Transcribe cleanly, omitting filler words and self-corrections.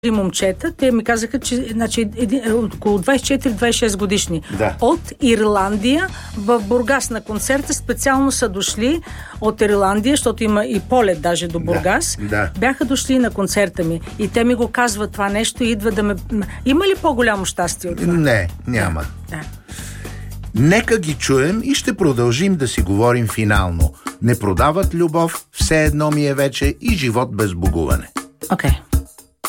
момчета, те ми казаха, че около 24-26 годишни. Да. От Ирландия в Бургас на концерта специално са дошли от Ирландия, защото има и полет даже до Бургас. Да. Бяха дошли на концерта ми и те ми го казват това нещо и идва да ме... Има ли по-голямо щастие от това? Не, няма. Да. Нека ги чуем и ще продължим да си говорим финално. Не продават любов, все едно ми е вече и живот без богуване. Окей.